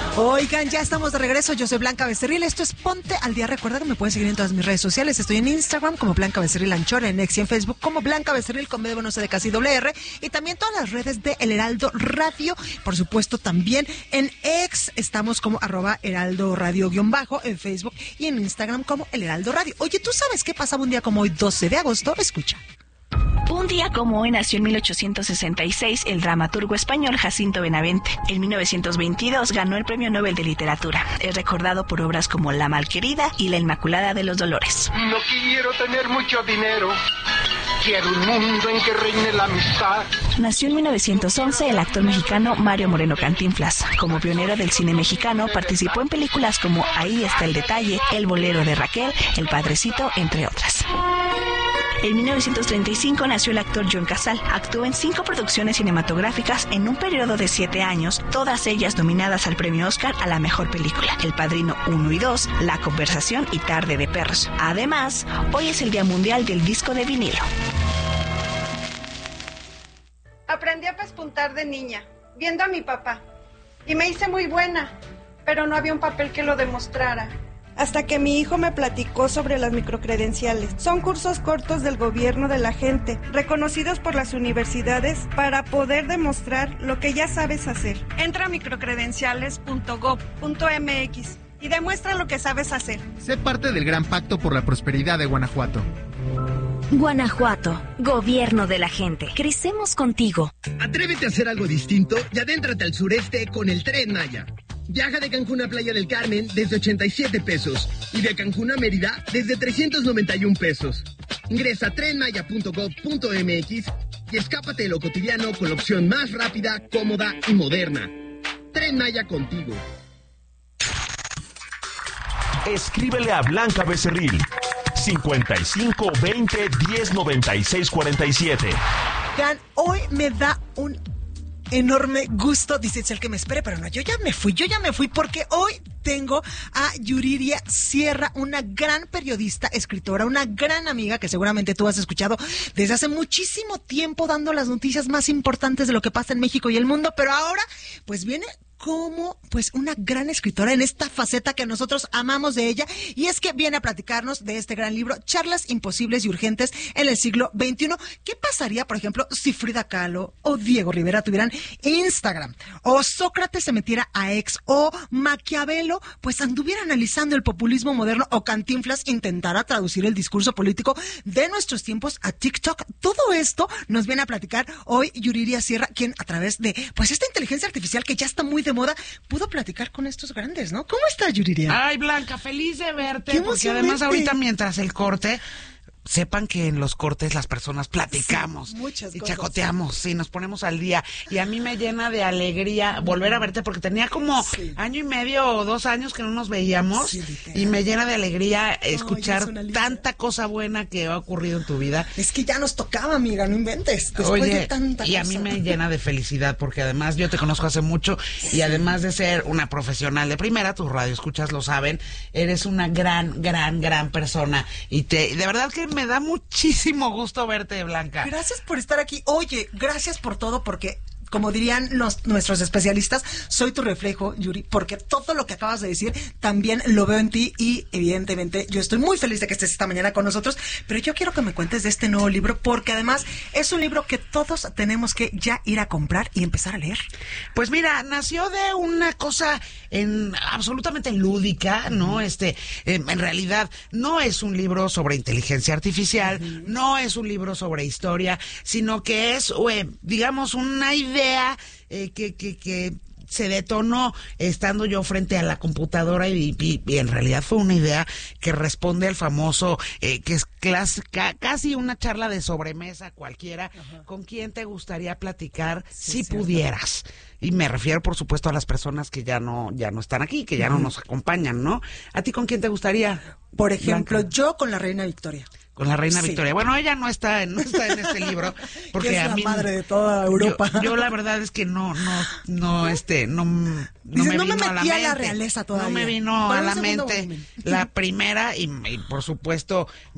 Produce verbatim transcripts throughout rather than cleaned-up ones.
Oigan, ya estamos de regreso. Yo soy Blanca Becerril. Esto es Ponte al Día. Recuerda que me pueden seguir en todas mis redes sociales. Estoy en Instagram como Blanca Becerril Anchor, en X y en Facebook como Blanca Becerril con B de Buenos de casi doble R. Y también todas las redes de El Heraldo Radio. Por supuesto, también en X estamos como arroba Heraldo Radio guión bajo, en Facebook y en Instagram como El Heraldo Radio. Oye, ¿tú sabes qué pasaba un día como hoy, doce de agosto? Escucha. Un día como hoy nació en mil ochocientos sesenta y seis el dramaturgo español Jacinto Benavente. En mil novecientos veintidós ganó el Premio Nobel de Literatura. Es recordado por obras como La Malquerida y La Inmaculada de los Dolores. No quiero tener mucho dinero. Quiero un mundo en que reine la amistad. Nació en mil novecientos once el actor mexicano Mario Moreno Cantinflas. Como pionero del cine mexicano, participó en películas como Ahí está el detalle, El bolero de Raquel, El padrecito, entre otras. En mil novecientos treinta y cinco nació el actor John Casal. Actuó en cinco producciones cinematográficas en un periodo de siete años, todas ellas nominadas al premio Oscar a la mejor película: El Padrino uno y dos, La Conversación y Tarde de Perros. Además, hoy es el Día Mundial del Disco de Vinilo. Aprendí a pespuntar de niña, viendo a mi papá, y me hice muy buena, pero no había un papel que lo demostrara. Hasta que mi hijo me platicó sobre las microcredenciales. Son cursos cortos del gobierno de la gente, reconocidos por las universidades para poder demostrar lo que ya sabes hacer. Entra a microcredenciales punto gob punto m x y demuestra lo que sabes hacer. Sé parte del Gran Pacto por la Prosperidad de Guanajuato. Guanajuato, gobierno de la gente. Crecemos contigo. Atrévete a hacer algo distinto y adéntrate al sureste con el Tren Maya. Viaja de Cancún a Playa del Carmen desde ochenta y siete pesos y de Cancún a Mérida desde trescientos noventa y un pesos. Ingresa a tren maya punto gob punto m x y escápate de lo cotidiano con la opción más rápida, cómoda y moderna. Tren Maya contigo. Escríbele a Blanca Becerril. cincuenta y cinco veinte diez noventa y seis cuarenta y siete. Gan, hoy me da un enorme gusto, dice el que me espere, pero no, yo ya me fui, yo ya me fui porque hoy tengo a Yuriria Sierra, una gran periodista, escritora, una gran amiga que seguramente tú has escuchado desde hace muchísimo tiempo dando las noticias más importantes de lo que pasa en México y el mundo, pero ahora pues viene como pues una gran escritora en esta faceta que nosotros amamos de ella, y es que viene a platicarnos de este gran libro, Charlas imposibles y urgentes en el siglo veintiuno. ¿Qué pasaría, por ejemplo, si Frida Kahlo o Diego Rivera tuvieran Instagram, o Sócrates se metiera a X, o Maquiavelo pues anduviera analizando el populismo moderno, o Cantinflas intentara traducir el discurso político de nuestros tiempos a TikTok? Todo esto nos viene a platicar hoy Yuriria Sierra, quien a través de pues esta inteligencia artificial que ya está muy de moda, pudo platicar con estos grandes, ¿no? ¿Cómo estás, Yuriria? Ay, Blanca, feliz de verte, Qué porque además ahorita mientras el corte, sepan que en los cortes las personas platicamos, sí, muchas y cosas. chacoteamos, sí, nos ponemos al día, y a mí me llena de alegría volver a verte, porque tenía como sí. año y medio o dos años que no nos veíamos, sí, y me llena de alegría escuchar oh, tanta cosa buena que ha ocurrido en tu vida. Es que ya nos tocaba, amiga, no inventes. Oye, de tanta y cosa. A mí me llena de felicidad, porque además yo te conozco hace mucho, sí. y además de ser una profesional de primera, tus radioescuchas lo saben, eres una gran, gran, gran persona, y te, de verdad que me da muchísimo gusto verte, Blanca. Gracias por estar aquí. Oye, gracias por todo, porque como dirían los, nuestros especialistas, soy tu reflejo, Yuri, porque todo lo que acabas de decir también lo veo en ti, y evidentemente yo estoy muy feliz de que estés esta mañana con nosotros, pero yo quiero que me cuentes de este nuevo libro, porque además es un libro que todos tenemos que ya ir a comprar y empezar a leer. Pues mira, nació de una cosa en absolutamente lúdica, ¿no? Este, eh, en realidad no es un libro sobre inteligencia artificial, uh-huh. no es un libro sobre historia, sino que es, eh, digamos, una idea Eh, que, que, que se detonó estando yo frente a la computadora, y, y, y en realidad fue una idea que responde al famoso, eh, que es clas, ca, casi una charla de sobremesa cualquiera. Ajá. ¿Con quién te gustaría platicar sí, si cierto. pudieras? Y me refiero, por supuesto, a las personas que ya no ya no están aquí, que ya uh-huh. no nos acompañan, ¿no? ¿A ti con quién te gustaría? Por ejemplo, Blanca? Yo con la reina Victoria. Con la reina sí. Victoria. Bueno, ella no está, no está en este libro, porque es a la mí madre de toda Europa. Yo, yo la verdad es que no, no, no, este, no, no Dices, me no vino me a la metí mente. a la realeza todavía. No me vino Para a la mente volumen. la primera y, y por supuesto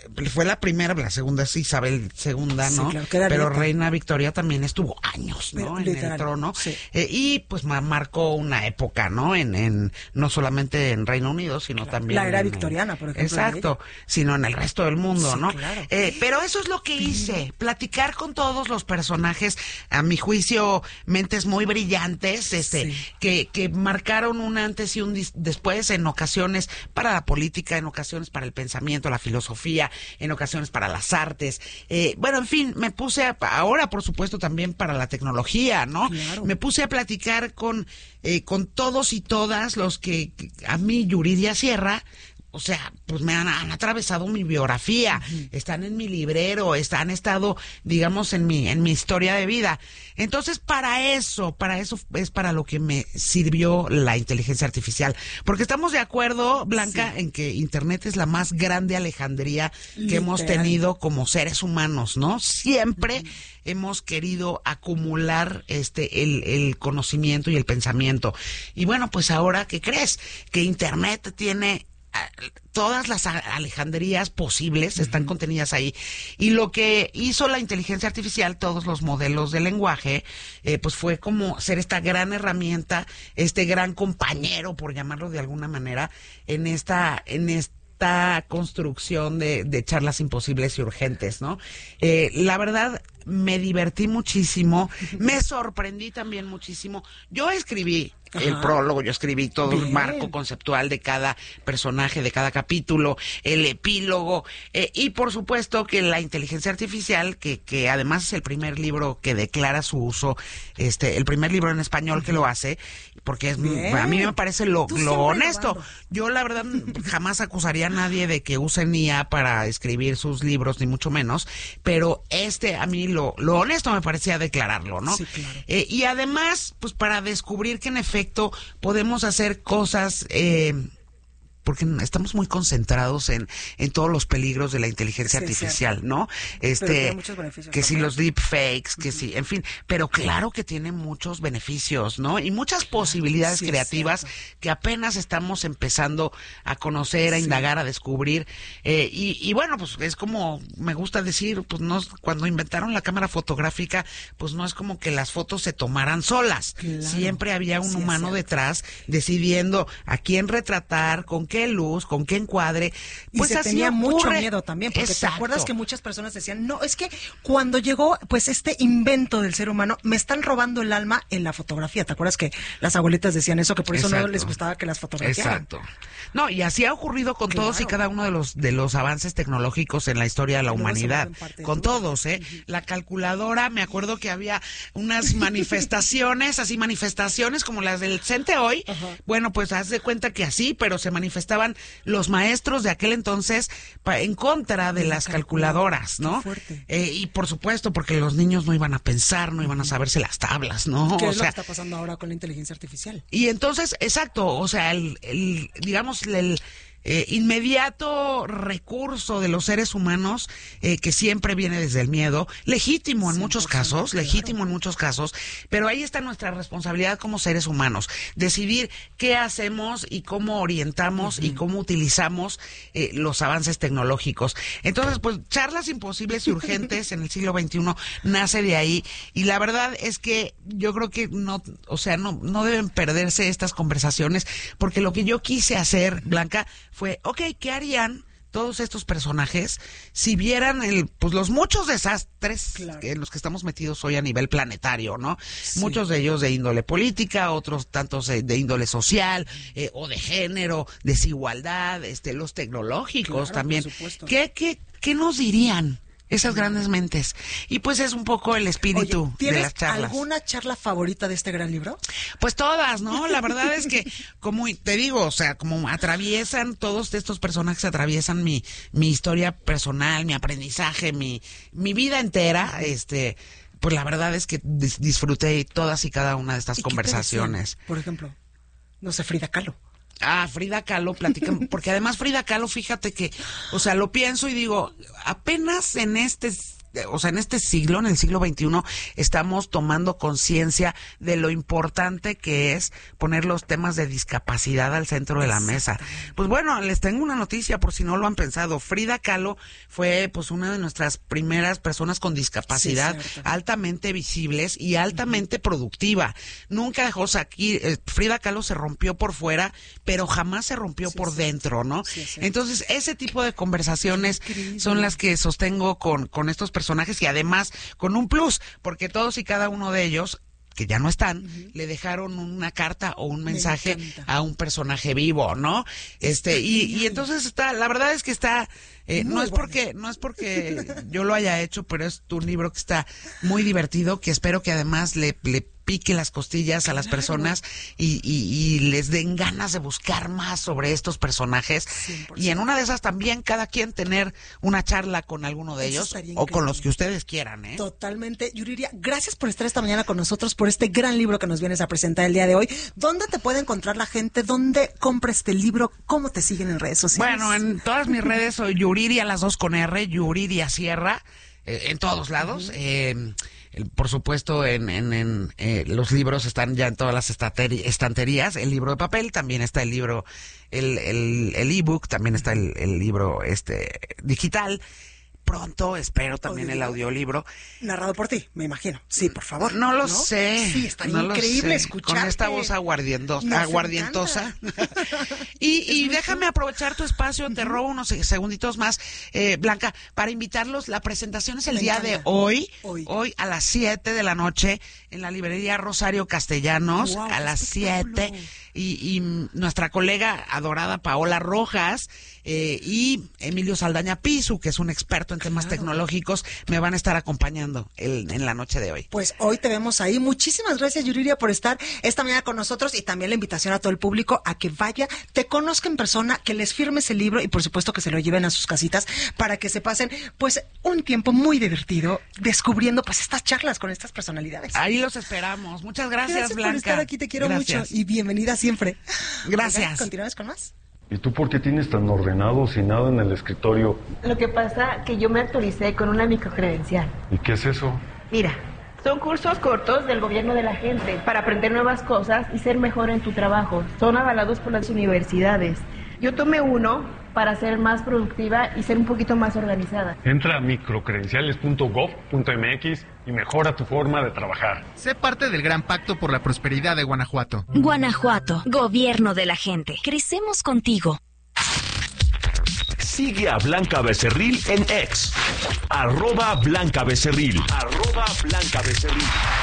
fue la primera, la segunda es Isabel segunda, ¿no? Sí, claro, que era pero neta. Reina Victoria también estuvo años, ¿no? Pero, en literal, el trono. sí. Eh, y pues ma- marcó una época, ¿no? En, en no solamente en Reino Unido, sino Claro. también La era en- victoriana, por ejemplo, Exacto, sino en el resto del mundo, Sí, ¿no? claro. Eh, pero eso es lo que hice, platicar con todos los personajes, a mi juicio, mentes muy brillantes, este, Sí. que, que marcaron un antes y un dis- después en ocasiones para la política, en ocasiones para el pensamiento, la filosofía, en ocasiones para las artes. Eh, bueno, en fin, me puse a, ahora, por supuesto, también para la tecnología, ¿no? Claro. Me puse a platicar con, eh, con todos y todas los que, que a mí, Yuridia Sierra, o sea, pues me han, han atravesado mi biografía, uh-huh. están en mi librero, están, han estado, digamos, en mi, en mi historia de vida. Entonces, para eso, para eso es para lo que me sirvió la inteligencia artificial. Porque estamos de acuerdo, Blanca, sí. en que Internet es la más grande alejandría que Literal. hemos tenido como seres humanos, ¿no? Siempre uh-huh. hemos querido acumular este el, el conocimiento y el pensamiento. Y bueno, pues ahora, ¿qué crees? Que Internet tiene todas las alejandrías posibles están uh-huh. contenidas ahí, y lo que hizo la inteligencia artificial, todos los modelos de lenguaje, eh, pues fue como ser esta gran herramienta, este gran compañero, por llamarlo de alguna manera, en esta en esta construcción de, de charlas imposibles y urgentes, ¿no? Eh, la verdad, me divertí muchísimo, me sorprendí también muchísimo. Yo escribí Ajá. el prólogo, yo escribí todo Bien. el marco conceptual de cada personaje, de cada capítulo, el epílogo, eh, y por supuesto que la inteligencia artificial, que, que además es el primer libro que declara su uso, este, el primer libro en español uh-huh. que lo hace, porque es, a mí me parece lo, lo honesto. Robando. Yo la verdad jamás acusaría a nadie de que usen I A para escribir sus libros, ni mucho menos, pero este a mí lo, lo honesto me parecía declararlo, ¿no? Sí, claro. Eh, y además, pues para descubrir que en efecto podemos hacer cosas, eh, porque estamos muy concentrados en, en todos los peligros de la inteligencia sí, artificial, cierto. ¿no? Este, que si los deepfakes, que uh-huh. si, en fin, pero claro que tiene muchos beneficios, ¿no? Y muchas posibilidades sí, creativas que apenas estamos empezando a conocer, a sí. indagar, a descubrir. Eh, y, y bueno, pues es como me gusta decir, pues no, cuando inventaron la cámara fotográfica, pues no es como que las fotos se tomaran solas. Claro. Siempre había un sí, humano detrás decidiendo a quién retratar, con qué luz, con qué encuadre. Pues y se así tenía ocurre. mucho miedo también, porque Exacto. te acuerdas que muchas personas decían, no, es que cuando llegó pues este invento del ser humano, me están robando el alma en la fotografía. ¿Te acuerdas que las abuelitas decían eso, que por eso Exacto. no les gustaba que las fotografiaran? Exacto. No, y así ha ocurrido con claro. todos y cada uno de los de los avances tecnológicos en la historia de la humanidad. Con todos, ¿eh? Uh-huh. La calculadora, me acuerdo que había unas manifestaciones, así manifestaciones como las del CENTE hoy. Uh-huh. Bueno, pues haz de cuenta que así, pero se manifestaban estaban los maestros de aquel entonces pa, en contra de las calculadoras, ¿no? Eh, y por supuesto, porque los niños no iban a pensar, no iban a saberse las tablas, ¿no? ¿Qué o es sea, lo que está pasando ahora con la inteligencia artificial? Y entonces, exacto, o sea, el, el digamos, el Eh, inmediato recurso de los seres humanos eh, que siempre viene desde el miedo, legítimo en muchos casos, claro. legítimo en muchos casos, pero ahí está nuestra responsabilidad como seres humanos, decidir qué hacemos y cómo orientamos uh-huh. y cómo utilizamos eh, los avances tecnológicos. Entonces, pues, charlas imposibles y urgentes en el siglo veintiuno nace de ahí, y la verdad es que yo creo que no, o sea, no, no deben perderse estas conversaciones, porque lo que yo quise hacer, Blanca, fue, ok, ¿qué harían todos estos personajes si vieran el, pues los muchos desastres claro. en los que estamos metidos hoy a nivel planetario, ¿no? Sí. Muchos de ellos de índole política, otros tantos de, de índole social eh, o de género, desigualdad, este, los tecnológicos claro, también. ¿Qué, qué, qué nos dirían esas grandes mentes? Y pues es un poco el espíritu Oye, ¿tienes de las charlas. ¿Alguna charla favorita de este gran libro? Pues todas, ¿no? La verdad es que, como te digo, o sea, como atraviesan, todos estos personajes atraviesan mi, mi historia personal, mi aprendizaje, mi, mi vida entera, este, pues la verdad es que dis- disfruté todas y cada una de estas ¿Y conversaciones. qué te decían? Por ejemplo, no sé, Frida Kahlo. Ah, Frida Kahlo, platican, porque además Frida Kahlo, fíjate que, o sea, lo pienso y digo, apenas en este o sea, en este siglo, en el siglo veintiuno, estamos tomando conciencia de lo importante que es poner los temas de discapacidad al centro de la mesa. Pues bueno, les tengo una noticia por si no lo han pensado. Frida Kahlo fue pues una de nuestras primeras personas con discapacidad, sí, altamente visibles y altamente uh-huh. productiva. Nunca dejó, o sea, aquí eh, Frida Kahlo se rompió por fuera, pero jamás se rompió sí, por sí. dentro, ¿no? Sí, sí. Entonces, ese tipo de conversaciones son las que sostengo con, con estos personajes. personajes y además con un plus, porque todos y cada uno de ellos que ya no están, uh-huh. le dejaron una carta o un mensaje a un personaje vivo, ¿no? Este, y, y entonces está, la verdad es que está, eh, no es bueno. porque, no es porque yo lo haya hecho, pero es un libro que está muy divertido, que espero que además le, le pique las costillas a las personas y, y, y les den ganas de buscar más sobre estos personajes. cien por ciento. Y en una de esas también cada quien tener una charla con alguno de ellos o con los que ustedes quieran, ¿eh? Totalmente. Yuriria, gracias por estar esta mañana con nosotros, por este gran libro que nos vienes a presentar el día de hoy. ¿Dónde te puede encontrar la gente? ¿Dónde compra este libro? ¿Cómo te siguen en redes sociales? Bueno, en todas mis redes soy Yuriria, las dos con R, Yuriria Sierra, eh, en todos lados. Uh-huh. eh, Por supuesto, en, en, en eh, los libros están ya en todas las estanterías. El libro de papel, también está el libro, el el el ebook, también está el, el libro este digital. Pronto, espero también el audiolibro. Narrado por ti, me imagino. Sí, por favor. No lo ¿no? sé. Sí, está no increíble escuchar. Con esta voz aguardientosa. aguardientosa. y y déjame aprovechar tu espacio, te robo unos segunditos más, eh, Blanca, para invitarlos. La presentación es el me día encanta. de hoy, hoy, hoy a las siete de la noche, en la librería Rosario Castellanos, wow, a las siete. Y, y nuestra colega adorada Paola Rojas eh, y Emilio Saldaña Pisu, que es un experto en temas claro. tecnológicos, me van a estar acompañando el, en la noche de hoy. Pues hoy te vemos ahí. Muchísimas gracias, Yuriria, por estar esta mañana con nosotros, y también la invitación a todo el público a que vaya, te conozca en persona, que les firmes el libro y por supuesto que se lo lleven a sus casitas para que se pasen pues un tiempo muy divertido descubriendo pues estas charlas con estas personalidades. Ahí los esperamos. Muchas gracias, gracias Blanca. Gracias por estar aquí, te quiero gracias. mucho y bienvenida siempre. Gracias. ¿Continuamos con más? ¿Y tú por qué tienes tan ordenado sin nada en el escritorio? Lo que pasa que yo me actualicé con una microcredencial. ¿Y qué es eso? Mira, son cursos cortos del gobierno de la gente para aprender nuevas cosas y ser mejor en tu trabajo. Son avalados por las universidades. Yo tomé uno para ser más productiva y ser un poquito más organizada. Entra a microcredenciales punto gov punto m x y mejora tu forma de trabajar. Sé parte del gran pacto por la prosperidad de Guanajuato. Guanajuato, gobierno de la gente. Crecemos contigo. Sigue a Blanca Becerril en X. Arroba Blanca Becerril. Arroba Blanca Becerril.